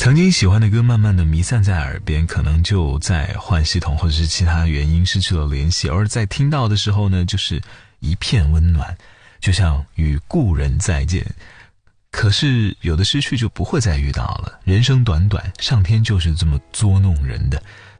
曾经喜欢的歌慢慢的弥散在耳边，可能就在换系统或者是其他原因失去了联系，而在听到的时候呢，就是一片温暖，就像与故人再见。可是有的失去就不会再遇到了，人生短短，上天就是这么捉弄人的，